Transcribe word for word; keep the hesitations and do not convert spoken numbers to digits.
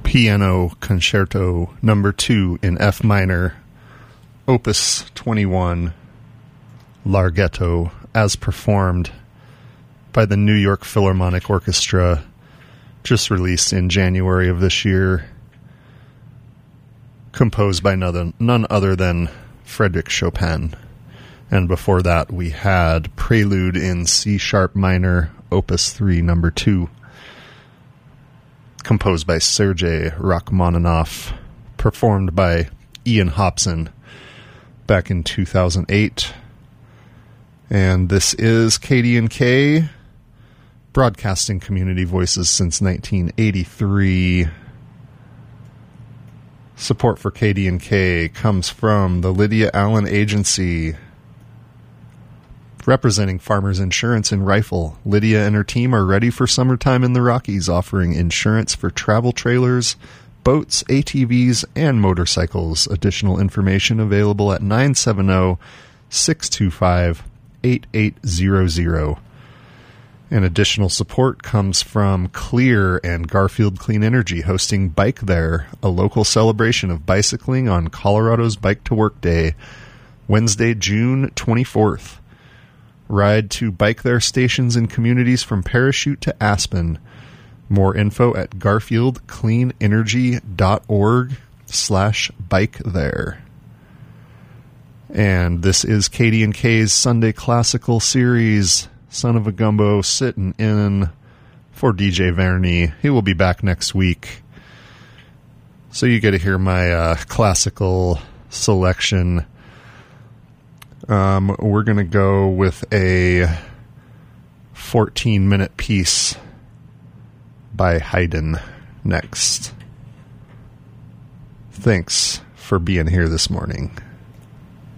Piano Concerto Number two in F minor, Opus twenty-one, Larghetto, as performed by the New York Philharmonic Orchestra, just released in January of this year, composed by none, none other than Frédéric Chopin. And before that, we had Prelude in C-sharp minor, Opus three, Number two, composed by Sergei Rachmaninoff, performed by Ian Hobson back in two thousand eight. And this is K D and K, broadcasting community voices since nineteen eighty-three. Support for K D and K comes from the Lydia Allen Agency, representing Farmers Insurance in Rifle. Lydia and her team are ready for summertime in the Rockies, offering insurance for travel trailers, boats, A T Vs, and motorcycles. Additional information available at nine seven zero, six two five, eight eight zero zero. And additional support comes from Clear and Garfield Clean Energy, hosting Bike There, a local celebration of bicycling on Colorado's Bike to Work Day, Wednesday, June twenty-fourth. Ride to Bike There stations and communities from Parachute to Aspen. More info at garfieldcleanenergy.org slash bike there. And this is K D and K's Sunday Classical Series. Son of a Gumbo sitting in for D J Verny. He will be back next week. So you get to hear my uh, classical selection. Um, we're going to go with a fourteen-minute piece by Haydn next. Thanks for being here this morning.